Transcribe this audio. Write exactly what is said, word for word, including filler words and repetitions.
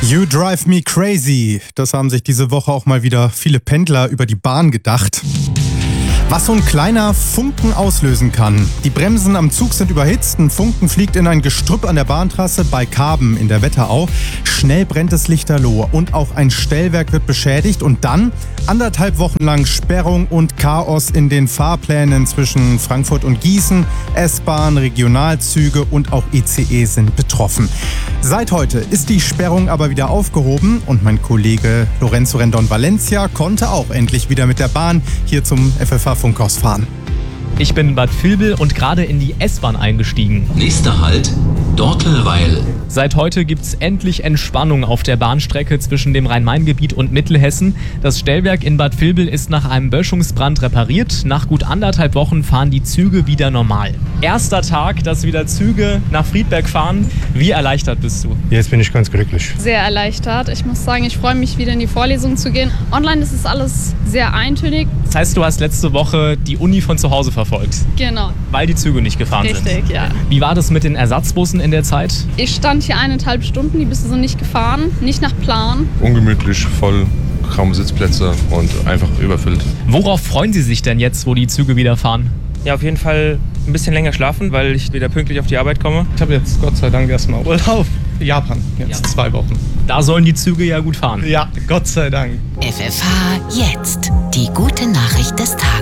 You drive me crazy. Das haben sich diese Woche auch mal wieder viele Pendler über die Bahn gedacht. Was so ein kleiner Funken auslösen kann. Die Bremsen am Zug sind überhitzt, ein Funken fliegt in ein Gestrüpp an der Bahntrasse bei Karben in der Wetterau. Schnell brennt es lichterloh und auch ein Stellwerk wird beschädigt. Und dann anderthalb Wochen lang Sperrung und Chaos in den Fahrplänen zwischen Frankfurt und Gießen. S-Bahn, Regionalzüge und auch E C E sind betroffen. Seit heute ist die Sperrung aber wieder aufgehoben und mein Kollege Lorenzo Rendon Valencia konnte auch endlich wieder mit der Bahn hier zum F F H-Funkhaus fahren. Ich bin in Bad Vilbel und gerade in die S-Bahn eingestiegen. Nächster Halt, Dortelweil. Seit heute gibt's endlich Entspannung auf der Bahnstrecke zwischen dem Rhein-Main-Gebiet und Mittelhessen. Das Stellwerk in Bad Vilbel ist nach einem Böschungsbrand repariert. Nach gut anderthalb Wochen fahren die Züge wieder normal. Erster Tag, dass wieder Züge nach Friedberg fahren. Wie erleichtert bist du? Jetzt bin ich ganz glücklich. Sehr erleichtert. Ich muss sagen, ich freue mich, wieder in die Vorlesung zu gehen. Online ist es alles sehr eintönig. Das heißt, du hast letzte Woche die Uni von zu Hause verfolgt. Genau. Weil die Züge nicht gefahren Richtig, sind. Richtig, ja. Wie war das mit den Ersatzbussen in der Zeit? Ich stand hier eineinhalb Stunden, die Busse sind nicht gefahren, nicht nach Plan. Ungemütlich, voll, kaum Sitzplätze und einfach überfüllt. Worauf freuen Sie sich denn jetzt, wo die Züge wieder fahren? Ja, auf jeden Fall ein bisschen länger schlafen, weil ich wieder pünktlich auf die Arbeit komme. Ich habe jetzt Gott sei Dank erstmal Urlaub. Japan, jetzt ja. zwei Wochen. Da sollen die Züge ja gut fahren. Ja, Gott sei Dank. F F H jetzt. Die gute Nachricht des Tages.